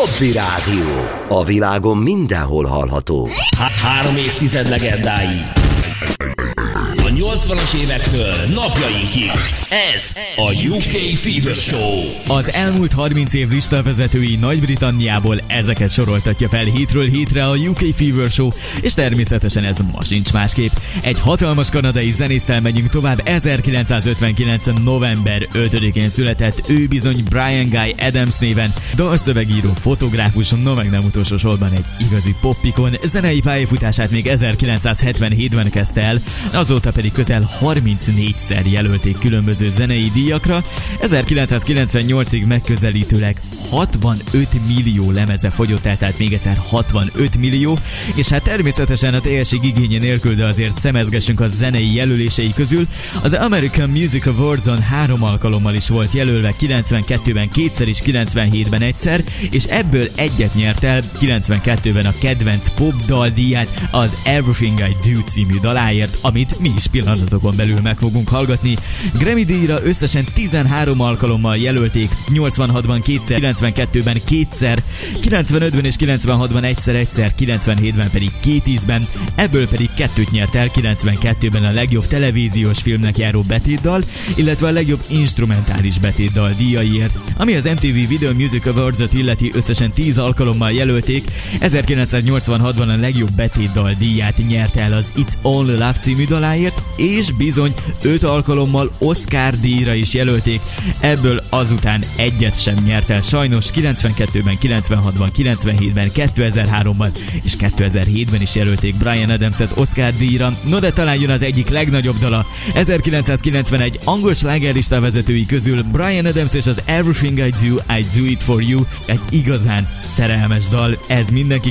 Hobby Rádió. A világon mindenhol hallható. 3 évtized legendái. A 80-as évektől napjainkig. Ez a UK Fever Show. Az elmúlt 30 év listavezetői Nagy-Britanniából ezeket soroltatja fel hétről hétre a UK Fever Show, és természetesen ez ma sincs másképp. Egy hatalmas kanadai zenésszel megyünk tovább. 1959. november 5-én született, ő bizony Brian Guy Adams néven, dalszövegíró, fotográfus, no meg nem utolsó sorban egy igazi popikon. Zenei pályafutását még 1977-ben kezdte el, azóta pedig közel 34-szer jelölték különböző zenei díjakra. 1998-ig megközelítőleg 65 millió lemeze fogyott el, tehát még egyszer 65 millió, és hát természetesen a teljesség igénye nélkül, de azért szemezgessünk a zenei jelölései közül. Az American Music Awards-on 3 alkalommal is volt jelölve, 92-ben kétszer és 97-ben egyszer, és ebből egyet nyert el 92-ben a kedvenc popdal díját az Everything I Do című daláért, amit mi is pillanatokon belül meg fogunk hallgatni. Grammy díjra összesen 13 alkalommal jelölték, 86-ban kétszer, 92-ben kétszer, 95-ben és 96-ban egyszer, 97-ben pedig 2 ízben, ebből pedig 2 nyert el, 92-ben a legjobb televíziós filmnek járó betétdal, illetve a legjobb instrumentális betétdal díjaiért. Ami az MTV Video Music Awards-ot illeti, összesen 10 alkalommal jelölték, 1986-ban a legjobb betétdal díját nyert el az It's Only Love című daláért, és bizony 5 alkalommal Oscar díjra is jelölték, ebből azután egyet sem nyert el sajnos. 92-ben, 96-ban, 97-ben, 2003-ban és 2007-ben is jelölték Brian Adamset Oscar díjra. No de talán jön az egyik legnagyobb dala. 1991 angol slágerlista vezetői közül Brian Adams és az Everything I Do It For You, egy igazán szerelmes dal. Ez mindenki